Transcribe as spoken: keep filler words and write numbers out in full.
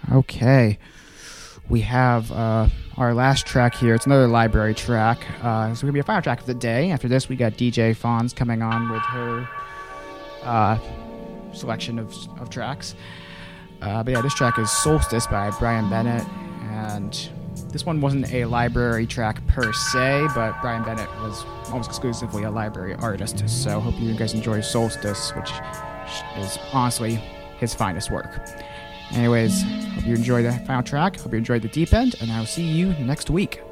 Okay. We have uh, our last track here. It's another library track. Uh, it's going to be a final track of the day. After this, we got D J Fonz coming on with her uh, selection of, of tracks. Uh, but yeah, this track is Solstice by Brian Bennett. And this one wasn't a library track per se, but Brian Bennett was almost exclusively a library artist. So I hope you guys enjoy Solstice, which is honestly his finest work. Anyways, hope you enjoyed the final track. Hope you enjoyed the deep end, and I'll see you next week.